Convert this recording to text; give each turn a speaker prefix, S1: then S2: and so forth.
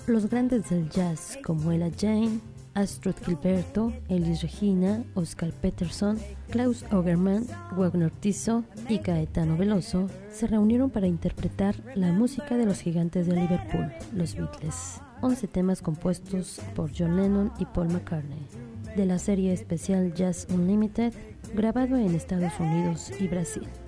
S1: Los grandes del jazz como Ella Jane, Astrud Gilberto, Elis Regina, Oscar Peterson, Klaus Ogerman, Wagner Tiso y Caetano Veloso se reunieron para interpretar la música de los gigantes de Liverpool, los Beatles. 11 temas compuestos por John Lennon y Paul McCartney, de la serie especial Jazz Unlimited, grabado en Estados Unidos y Brasil.